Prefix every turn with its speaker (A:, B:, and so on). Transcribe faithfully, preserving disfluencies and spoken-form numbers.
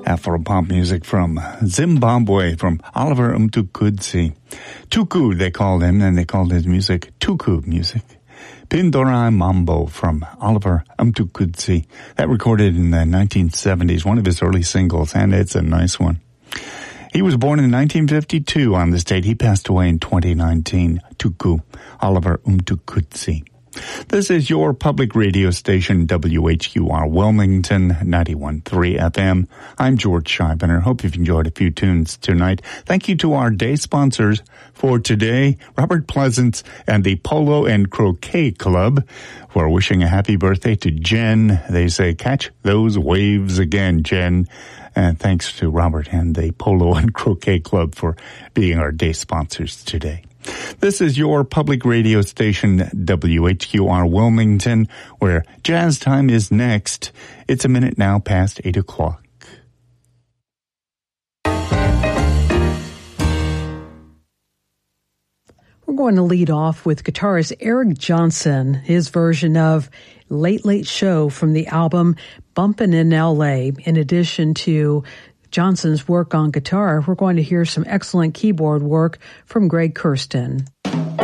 A: Afro-pop music from Zimbabwe, from Oliver Mtukudzi. Tuku, they called him, and they called his music Tuku music. Pindorai Mambo from Oliver Mtukudzi. That recorded in the nineteen seventies, one of his early singles, and it's a nice one. He was born in nineteen fifty-two on this date. He passed away in twenty nineteen. Tuku, Oliver Mtukudzi. This is your public radio station, W H Q R Wilmington, ninety-one point three F M. I'm George Scheibner. Hope you've enjoyed a few tunes tonight. Thank you to our day sponsors for today, Robert Pleasance and the Polo and Croquet Club. We're wishing a happy birthday to Jen. They say, catch those waves again, Jen. And thanks to Robert and the Polo and Croquet Club for being our day sponsors today. This is your public radio station, W H Q R Wilmington, where jazz time is next. It's a minute now past eight o'clock.
B: We're going to lead off with guitarist Eric Johnson, his version of Late Late Show from the album Bumpin' in L A. In addition to Johnson's work on guitar, we're going to hear some excellent keyboard work from Greg Kurstin.